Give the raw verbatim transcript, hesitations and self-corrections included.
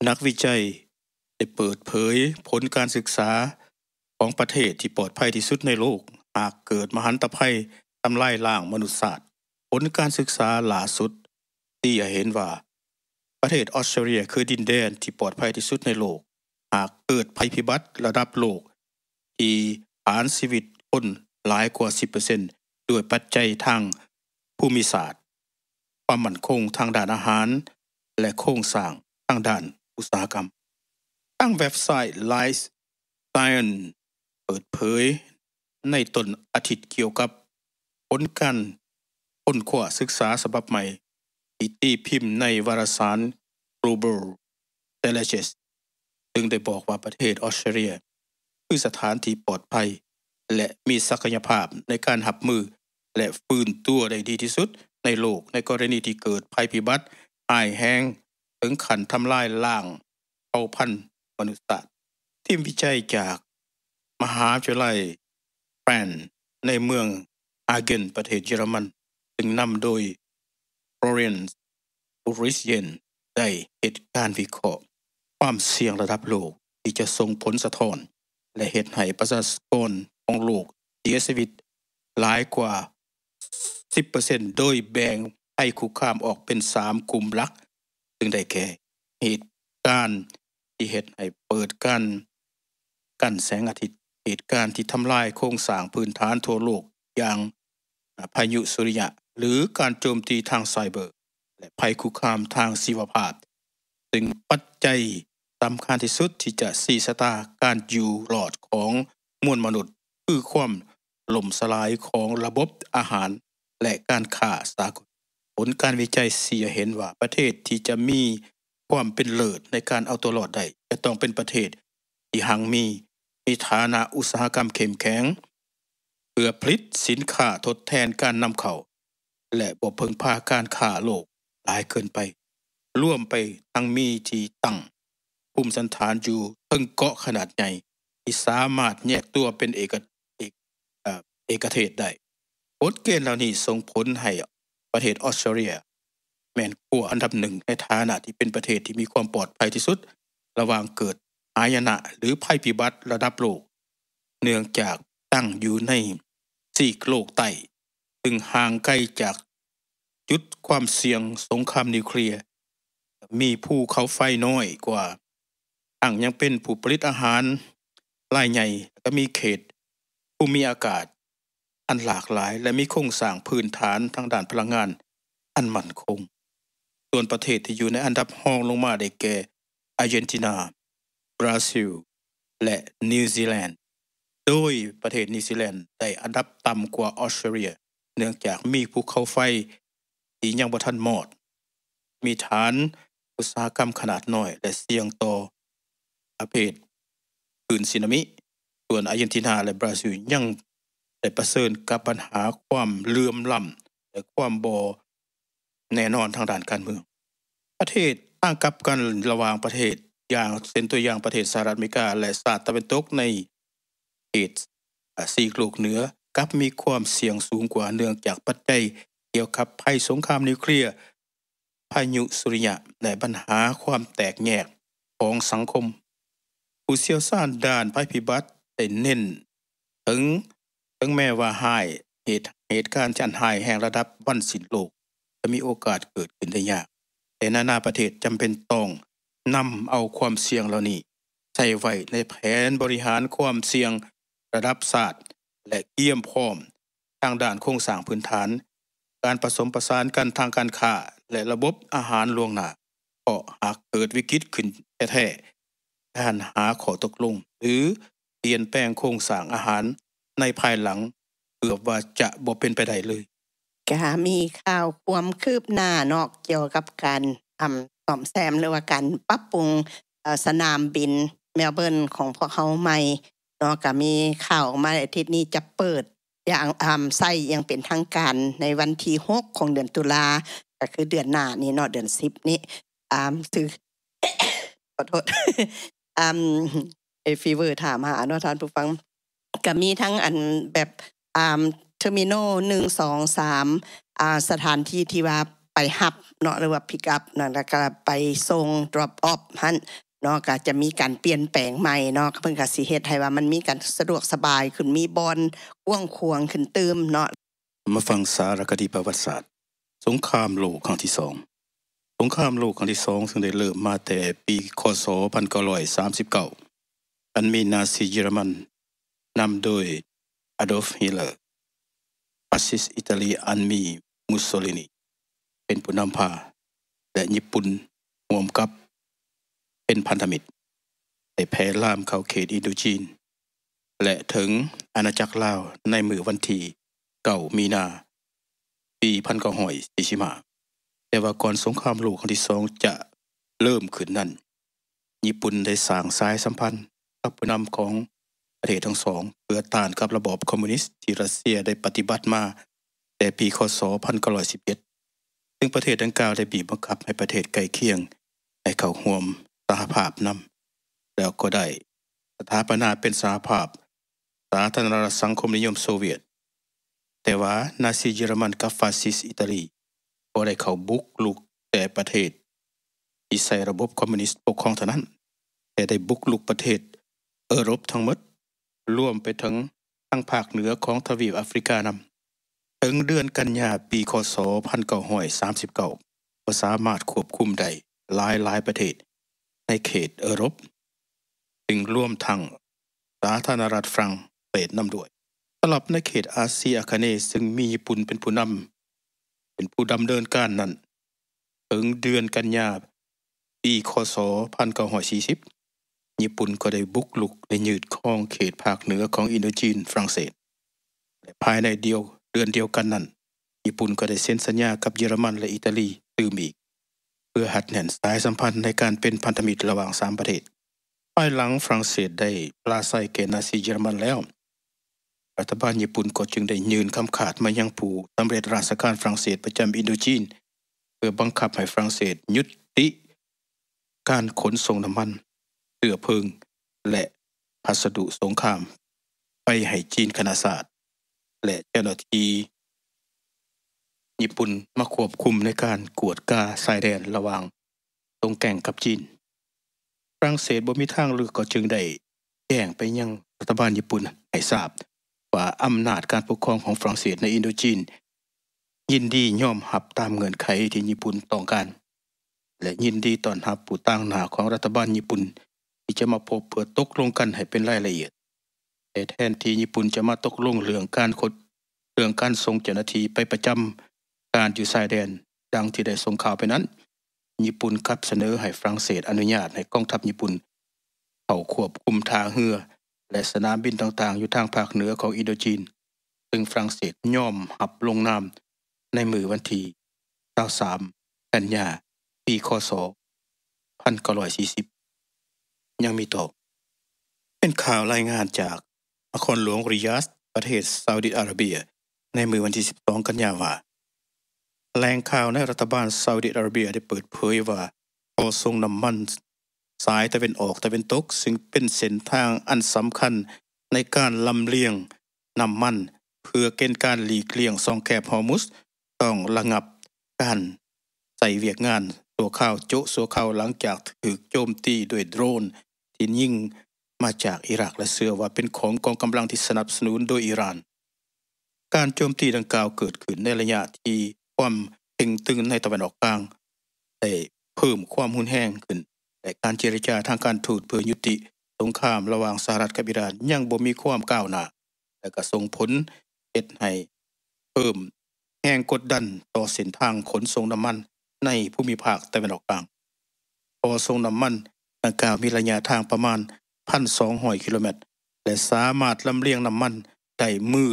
นักวิจัยได้เปิดเผยผลการศึกษาของประเทศที่ปลอดภัยที่สุดในโลกหากเกิดมหันตภัยทำลายล้างมนุษยชาติผลการศึกษาล่าสุดที่เห็นว่าประเทศออสเตรเลียคือดินแดนที่ปลอดภัยที่สุดในโลกหากเกิดภัยพิบัติระดับโลกที่ผลาญชีวิตคนหลายกว่า สิบเปอร์เซ็นต์ ด้วยปัจจัยทางภูมิศาสตร์ความมั่นคงทางด้านอาหารและโครงสร้างทางด้านอุตสาหกรรมตั้งเว็บไซต์ Life Science เปิดเผยในต้นอาทิตย์เกี่ยวกับผลการค้นคว้าศึกษาฉบับใหม่ที่ตีพิมพ์ในวารสาร Global Sciences ซึ่งได้บอกว่าประเทศออสเตรเลียคือสถานที่ปลอดภัยและมีศักยภาพในการรับมือและฟื้นตัวได้ดีที่สุดในโลกในกรณีที่เกิดภัยพิบัติร้ายแรงถึงขั้นทำลายล้างเผ่าพันธุ์มนุษยชาติทีมวิจัยจากมหาวิทยาลัยแปรนในเมืองอาเกนประเทศเยอรมันซึ่งนำโดย Florence Urisian ได้เหตุการณ์วิเคราะห์ความเสี่ยงระดับโลกที่จะส่งผลสะท้อนและเฮ็ดให้ประชากรของโลกเสียชีวิตหลายกว่า สิบเปอร์เซ็นต์ โดยแบ่งภัยคุกคามออกเป็นสามกลุ่มหลักซึ่งได้แก่เหตุการณ์ที่เฮ็ดให้เปิดกันกันแสงอาทิตย์เหตุการณ์ที่ทำลายโครงสร้างพื้นฐานทั่วโลกอย่างพายุสุริยะหรือการโจมตีทางไซเบอร์และภัยคุกคามทางชีวภาพซึ่งปัจจัยสำคัญที่สุดที่จะชี้ชะตาการอยู่รอดของมวลมนุษย์คือความล่มสลายของระบบอาหารและการค้าสากลผลการวิจัยเสียเห็นว่าประเทศที่จะมีความเป็นเลิศในการเอาตัวรอดได้จะต้องเป็นประเทศที่หังมีมีฐานะอุตสาหกรรมเข้มแข็งเพื่อผลิตสินค้าทดแทนการนำเข้าและบ่พึ่งพาการค้าโลกหลายเกินไปร่วมไปทั้งมีที่ตั้งภูมิสันฐานอยู่ถึงเกาะขนาดใหญ่ที่สามารถแยกตัวเป็นเอกเอกเอ่อเอกเทศได้กฎเกณฑ์เหล่านี้ส่งผลให้ประเทศออสเตรเลียแม่นขั้วอันดับหนึ่งในฐานะที่เป็นประเทศที่มีความปลอดภัยที่สุดระหว่างเกิดหายนะหรือภัยพิบัติระดับโลกเนื่องจากตั้งอยู่ในซีกโลกใต้ซึ่งห่างไกลจากจุดความเสี่ยงสงครามนิวเคลียร์มีภูเขาไฟน้อยกว่าตั้งยังเป็นผู้ผลิตอาหารรายใหญ่และมีเขตภูมิอากาศอันหลากหลายและมีโครงสร้างพื้นฐานทางด้านพลังงานอันมั่นคงส่วนประเทศที่อยู่ในอันดับรองลงมาได้แก่อาร์เจนตินาบราซิลและนิวซีแลนด์โดยประเทศนิวซีแลนด์ได้อันดับต่ำกว่าออสเตรเลียเนื่องจากมีภูเขาไฟที่ยังบ่ทันมอดมีฐานอุตสาหกรรมขนาดน้อยและเสี่ยงต่อประเภทคลื่นสึนามิส่วนอาร์เจนตินาและบราซิลยังได้เผชิญกับปัญหาความเหลื่อมล้ำและความบ่แน่นอนทางด้านการเมืองประเทศต่างกับกันระหว่างประเทศอย่างเช่นตัวอย่างประเทศสหรัฐอเมริกาและสหรัฐตะวันตกในเขตซีกโลกเหนือกับมีความเสี่ยงสูงกว่าเนื่องจากปัจจัยเกี่ยวกับภัยสงครามนิวเคลียร์พายุสุริยะและปัญหาความแตกแยกของสังคมผู้เชี่ยวชาญด้านภัยพิบัติได้เน้นถึงถึงแม้ว่าหายเหตุเหตุการณ์จันหายแห่งระดับวันสิ้นโลกจะมีโอกาสเกิดขึ้นได้ยากแต่นานาประเทศจำเป็นต้องนำเอาความเสี่ยงเหล่านี้ใส่ไว้ในแผนบริหารความเสี่ยงระดับชาติและเตรียมพร้อมทางด้านโครงสร้างพื้นฐานการผสมผสานกันทางการค้าและระบบอาหารล่วงหน้าเพราะหากเกิดวิกฤตขึ้นแท้ๆการหาข้อตกลงหรือเปลี่ยนแปลงโครงสร้างอาหารในภายหลังเกือบว่าจะบ่เป็นไปได้เลยก็มีข่าวความคืบหน้าเนาะเกี่ยวกับการทำซ่อมแซมหรือว่าการปรับปรุงสนามบินเมลเบิร์นของพวกเขาใหม่เนาะก็มีข่าวออกมาอาทิตย์นี้จะเปิดอย่างอ่าใช้อย่างเป็นทางการในวันที่หกของเดือนตุลาก็คือเดือนหน้านี้เนาะเดือนสิบนี้อ่าซึ่ง ขอโทษอ่าไอ้ฟีเวอร์ถามหาเนาะท่านผู้ฟังก็มีทั้งอันแบบอ่าเทอร์มินอลหนึ่ง สอง สามอ่าสถานที่ที่ว่าไปรับเนาะหรือว่า pick up นั่นแล้วก็ไปส่ง drop off หั่นเนาะก็จะมีการเปลี่ยนแปลงใหม่เนาะเพิ่นก็สิเฮ็ดให้ว่ามันมีการสะดวกสบายขึ้นมีบอนกว้างขวางขึ้นเติมเนาะมาฟังสารคดีประวัติศาสตร์สงครามโลกครั้งที่สองสงครามโลกครั้งที่สองซึ่งได้เริ่มมาแต่ปีคศหนึ่งพันเก้าร้อยสามสิบเก้าอันมีนาซีเยอรมันนำโดยอดอล์ฟฮิตเลอร์ฟาสซิสต์อิตาลีอันมีมุสโสลินีเป็นผู้นำพาและญี่ปุ่นร่วมกับเป็นพันธมิตรได้แพร่ลามเข้าเขตอินโดจีนและถึงอาณาจักรลาวในมื้อวันที่เก้ามีนาปีหนึ่งพันเก้าร้อยสี่สิบห้าแต่ว่าก่อนสงครามโลกครั้งที่สองจะเริ่มขึ้นนั้นญี่ปุ่นได้สร้างสายสัมพันธ์กับผู้นำของประเทศทั้งสองเพื่อต้านกับระบอบคอมมิวนิสต์ที่รัสเซียได้ปฏิบัติมาแต่ปีคศหนึ่งพันเก้าร้อยสิบเอ็ดซึ่งประเทศดังกล่าวได้บีบบังคับให้ประเทศใกล้เคียงให้เข้าร่วมสหภาพนำแล้วก็ได้สถาปนาเป็นสหภาพสาธารณรัฐสังคมนิยมโซเวียตแต่ว่านาซีเยอรมันกับฟาสซิสต์อิตาลีก็ได้เข้าบุกรุกแต่ประเทศที่ใช้ระบบคอมมิวนิสต์ปกครองเท่านั้นแต่ได้บุกรุกประเทศเอเรปทั้งหมดรวมไปถึงทั้งภาคเหนือของทวีปแอฟริกานำถึงเดือนกันยาปีคศหนึ่งพันเก้าร้อยสามสิบเก้าก็สามารถควบคุมได้หลายๆประเทศในเขตเอเรปซึ่งรวมทั้งสาธารณรัฐฝรั่งเศสนำด้วยสำหรับในเขตอาเซียอาคเนย์ซึ่งมีญี่ปุ่นเป็นผู้นำเป็นผู้ดำเนินการนั้นถึงเดือนกันยาปีคศหนึ่งพันเก้าร้อยสี่สิบญี่ปุ่นก็ได้บุกรุกและยึดครองเขตภาคเหนือของอินโดจีนฝรั่งเศสและภายในเดียวเดือนเดียวกันนั้นญี่ปุ่นก็ได้เซ็นสัญญากับเยอรมันและอิตาลีตื่มอีกเพื่อหัดแน่นสายสัมพันธ์ในการเป็นพันธมิตรระหว่างสามประเทศภายหลังฝรั่งเศสได้ปราศัยแก่นาซีเยอรมันแล้วรัฐบาลญี่ปุ่นก็จึงได้ยื่นคำขาดมายังผู้สำเร็จราชการฝรั่งเศสประจำอินโดจีนเพื่อบังคับให้ฝรั่งเศสยุติการขนส่งน้ำมันเชื้อเพลิงและพัสดุสงครามไปให้จีนคณะศาสตร์และเจ้าหน้าที่ญี่ปุ่นมาควบคุมในการกวดกาชายแดนระหว่างตรงแก่งกับจีนฝรั่งเศสบ่มีทางเลือกก็จึงได้แจ้งไปยังรัฐบาลญี่ปุ่นให้ทราบว่าอำนาจการปกครองของฝรั่งเศสในอินโดจีนยินดียอมรับตามเงื่อนไขที่ญี่ปุ่นต้องการและยินดีต้อนรับผู้ต่างหน้าของรัฐบาลญี่ปุ่นที่จะมาพบเพื่อตกลงกันให้เป็นรายละเอียดแต่แทนที่ญี่ปุ่นจะมาตกลงเรื่องการขนเรื่องการส่งเจ้าหน้าที่ไปประจำการอยู่ชายแดนดังที่ได้ส่งข่าวไปนั้นญี่ปุ่นกลับเสนอให้ฝรั่งเศสอนุญาตให้กองทัพญี่ปุ่นเข้าควบคุมท่าเรือและสนามบินต่างๆอยู่ทางภาคเหนือของอินโดจีนซึ่งฝรั่งเศสยอมรับลงนามในมื้อวันที่ยี่สิบสามกันยายนปีคศหนึ่งพันเก้าร้อยสี่สิบยังมีต่อเป็นข่าวรายงานจากนครหลวงริยาดประเทศซาอุดิอาระเบียในมื้อวันที่สิบสองกันยายนว่าแหล่งข่าวในรัฐบาลซาอุดิอาระเบียได้เปิดเผยว่าท่อส่งน้ำมันสายตะวันออกตะวันตกซึ่งเป็นเส้นทางอันสำคัญในการลำเลียงน้ำมันเพื่อเกณฑ์การหลีกเลี่ยงช่องแคบฮอร์มุซต้องระงับการใส่เวียกงานตัวข่าวโจะสัวข่าวหลังจากถูกโจมตีด้วยโดรนที่ยิงมาจากอิรักและเชื่อว่าเป็นของกองกำลังที่สนับสนุนโดยอิหร่านการโจมตีดังกล่าวเกิดขึ้นในระยะที่ความตึงตึงในตะวันออกกลางได้เพิ่มความรุนแรงขึ้นและการเจรจาทางการทูตเพื่อยุติสงครามระหว่างสหรัฐกับอิหร่านยังบ่มีความก้าวหน้าและก็ส่งผลเฮ็ดให้เพิ่มแรงกดดันต่อเส้นทางขนส่งน้ำมันในภูมิภาคตะวันออกกลางท่อส่งน้ำมันดังกล่าวมีระยะทางประมาณ หนึ่งพันสองร้อย กิโลเมตรและสามารถลำเลียงน้ำมันได้มื้อ